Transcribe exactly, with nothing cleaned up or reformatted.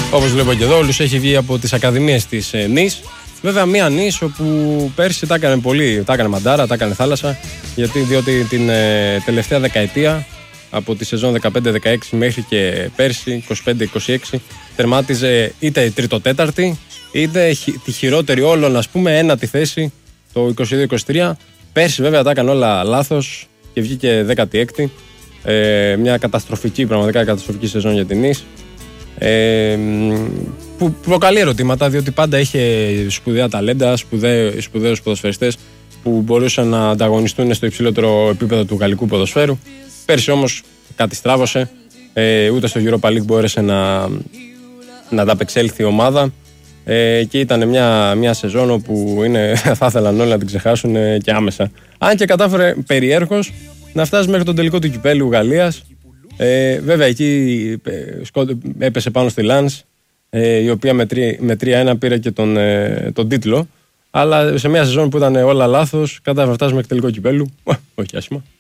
Όπως βλέπω και εδώ, όλους έχει βγει από τις ακαδημίες της ε, Νις. Βέβαια, μία Νις όπου πέρσι τα έκανε πολύ, τα έκανε μαντάρα, τα έκανε θάλασσα. Γιατί διότι την ε, τελευταία δεκαετία, από τη σεζόν δεκαπέντε δεκαέξι μέχρι και πέρσι είκοσι πέντε είκοσι έξι, τερμάτιζε είτε τρίτο-τέταρτη, είτε τη χειρότερη όλων, ας πούμε, ένατη θέση το είκοσι δύο είκοσι τρία. Πέρσι, βέβαια, τα έκανε όλα λάθος και βγήκε δέκατη έκτη. Ε, μια καταστροφική, πραγματικά καταστροφική σεζόν για την Νις. Ε, που προκαλεί ερωτήματα, διότι πάντα είχε σπουδαία ταλέντα, σπουδαί, σπουδαίους ποδοσφαιριστές που μπορούσαν να ανταγωνιστούν στο υψηλότερο επίπεδο του γαλλικού ποδοσφαίρου. Πέρσι όμως κάτι στράβωσε, ε, ούτε στο Europa League μπόρεσε να, να ανταπεξέλθει η ομάδα, ε, και ήταν μια, μια σεζόν όπου είναι, θα ήθελαν όλοι να την ξεχάσουν, ε, και άμεσα. Αν και κατάφερε περιέρχως να φτάσει μέχρι τον τελικό του κυπέλλου Γαλλίας. Ε, βέβαια εκεί ε, έπεσε πάνω στη Λανς, ε, η οποία με τρία ένα πήρε και τον, ε, τον τίτλο. Αλλά σε μια σεζόν που ήταν όλα λάθος, κατάφερε να φτάσει μέχρι τελικό κυπέλλου. Όχι άσχημα.